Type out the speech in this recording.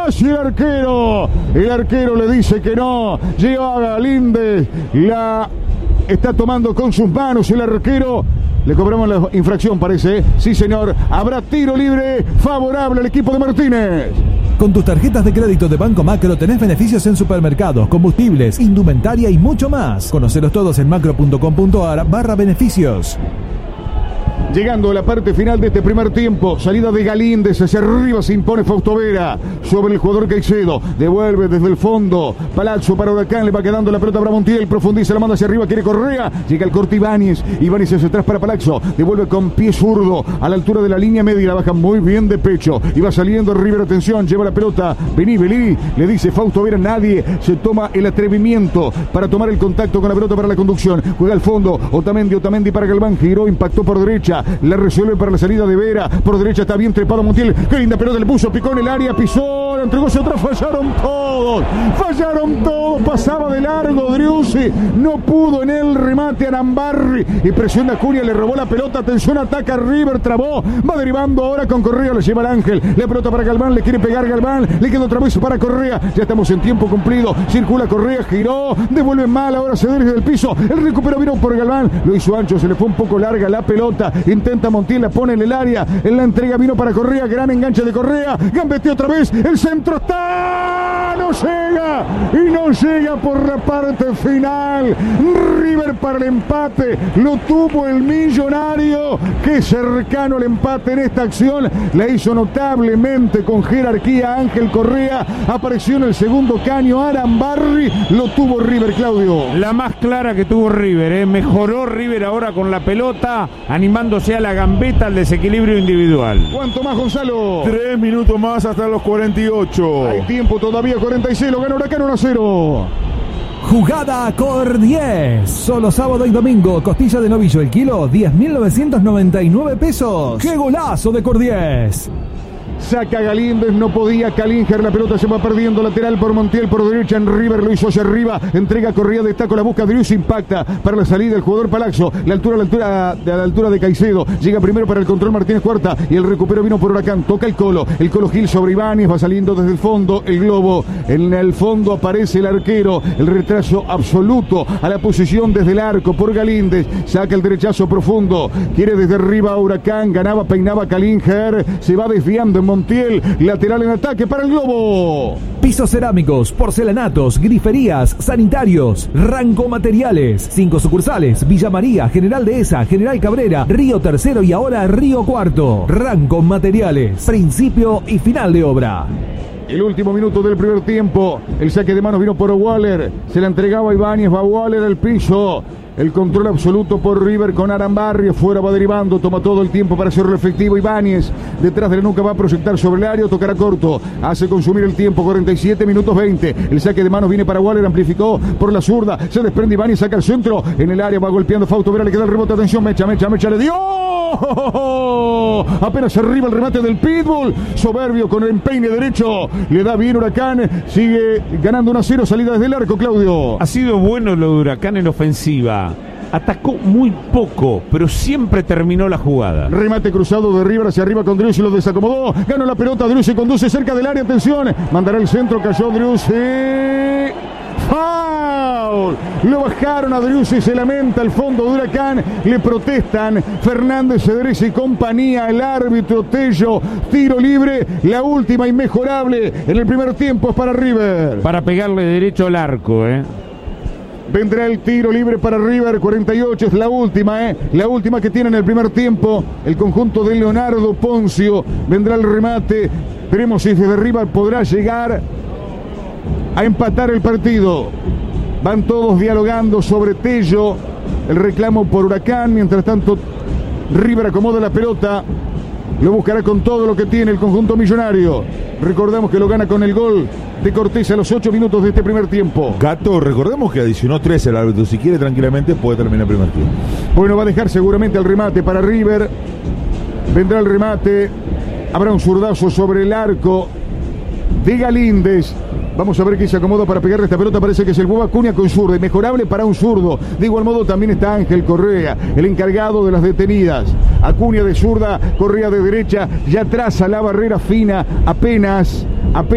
y el arquero le dice que no. Lleva a Galíndez, la está tomando con sus manos el arquero. Le cobramos la infracción, parece. Sí, señor. Habrá tiro libre favorable al equipo de Martínez. Con tus tarjetas de crédito de Banco Macro tenés beneficios en supermercados, combustibles, indumentaria y mucho más. Conocelos todos en macro.com.ar/beneficios. Llegando a la parte final de este primer tiempo, salida de Galíndez, hacia arriba se impone Fausto Vera sobre el jugador Caicedo, devuelve desde el fondo, Palazzo para Huracán, le va quedando la pelota para Montiel, profundiza, la manda hacia arriba, quiere Correa, llega el corte Ibáñez hacia atrás para Palazzo, devuelve con pie zurdo a la altura de la línea media, la baja muy bien de pecho, y va saliendo River, atención, lleva la pelota, vení, le dice Fausto Vera, nadie se toma el atrevimiento para tomar el contacto con la pelota para la conducción, juega al fondo, Otamendi para Galván, giró, impactó por derecha, la resuelve para la salida de Vera, por derecha está bien trepado Montiel, qué linda pelota le puso, picó en el área, pisó, la entregó hacia atrás, fallaron todos, pasaba de largo Driussi, no pudo en el remate Arambarri, y presión de Acuña, le robó la pelota, atención, ataca River, trabó, va derivando ahora con Correa, le lleva el Ángel, la pelota para Galván, le quiere pegar Galván, le queda otra vez para Correa, ya estamos en tiempo cumplido, circula Correa, giró, devuelve mal, ahora se desde el piso, el recupero vino por Galván, lo hizo ancho, se le fue un poco larga la pelota, intenta Montiel, la pone en el área, en la entrega vino para Correa, gran enganche de Correa, gambeteó otra vez, el centro está, no llega por la parte final, River para el empate, lo tuvo el Millonario, que cercano al empate en esta acción, la hizo notablemente con jerarquía Ángel Correa, apareció en el segundo caño Arambarri, lo tuvo River, Claudio. La más clara que tuvo River, mejoró River ahora con la pelota, animándose a la gambeta, al desequilibrio individual. ¿Cuánto más, Gonzalo? 3 minutos más hasta los 48. Hay tiempo todavía, 46, lo gana Huracán 1-0. Jugada Cor 10. Solo sábado y domingo. Costilla de novillo el kilo, 10.999 pesos. ¡Qué golazo de Cor 10! Saca Galíndez, no podía Calinger, la pelota se va perdiendo, lateral por Montiel, por derecha en River, lo hizo hacia arriba, entrega Correa de taco, la busca Driussi, impacta para la salida el jugador Palazzo, la altura de Caicedo, llega primero para el control Martínez Cuarta, y el recupero vino por Huracán, toca el Colo Gil sobre Ibáñez, va saliendo desde el fondo, el globo, en el fondo aparece el arquero, el retraso absoluto a la posición desde el arco por Galíndez, saca el derechazo profundo, quiere desde arriba a Huracán, peinaba Calinger, se va desviando en Montiel, lateral en ataque para el globo. Pisos cerámicos, porcelanatos, griferías, sanitarios, Ranco Materiales, 5 sucursales, Villa María, General Dehesa, General Cabrera, Río Tercero y ahora Río Cuarto. Ranco Materiales, principio y final de obra. El último minuto del primer tiempo, el saque de manos vino por Waller, se la entregaba Ibáñez, va Waller al piso. El control absoluto por River con Arambarri, fuera va derivando, toma todo el tiempo para hacerlo efectivo. Ibáñez, detrás de la nuca va a proyectar sobre el área, tocará corto, hace consumir el tiempo, 47 minutos 20. El saque de manos viene para Waller, amplificó por la zurda, se desprende Ibáñez, saca el centro, en el área va golpeando Fausto Vera, le queda el rebote, atención, mecha, le dio. Apenas arriba el remate del Pitbull, soberbio con el empeine derecho, le da bien Huracán, sigue ganando 1-0, salida desde el arco, Claudio. Ha sido bueno lo de Huracán en ofensiva. Atacó muy poco, pero siempre terminó la jugada. Remate cruzado de River hacia arriba con Driussi, lo desacomodó, ganó la pelota, Driussi conduce cerca del área, atención, mandará el centro, cayó Driussi. ¡Foul! Lo bajaron a Driussi, se lamenta el fondo de Huracán, le protestan Fernández, Cedrés y compañía, el árbitro Tello, tiro libre, la última inmejorable en el primer tiempo es para River. Para pegarle derecho al arco, Vendrá el tiro libre para River, 48, es la última que tiene en el primer tiempo, el conjunto de Leonardo Poncio, vendrá el remate, veremos si desde River podrá llegar a empatar el partido. Van todos dialogando sobre Tello, el reclamo por Huracán, mientras tanto River acomoda la pelota, lo buscará con todo lo que tiene el conjunto millonario. Recordamos que lo gana con el gol de Cortés a los 8 minutos de este primer tiempo. Gato, recordemos que adicionó 13 el árbitro. Si quiere tranquilamente puede terminar el primer tiempo. Bueno, va a dejar seguramente el remate para River. Vendrá el remate. Habrá un zurdazo sobre el arco de Galíndez. Vamos a ver quién se acomoda para pegarle esta pelota. Parece que es el Boba Acuña con zurda. Inmejorable para un zurdo. De igual modo también está Ángel Correa, el encargado de las detenidas. Acuña de zurda, Correa de derecha. Ya traza la barrera fina. Apenas